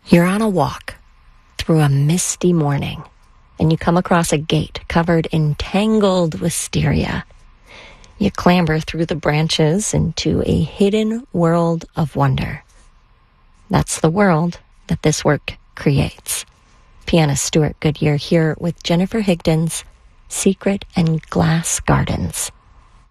You're on a walk through a misty morning, and you come across a gate covered in tangled wisteria. You clamber through the branches into a hidden world of wonder. That's the world that this work creates. Pianist Stuart Goodyear here with Jennifer Higdon's Secret and Glass Gardens.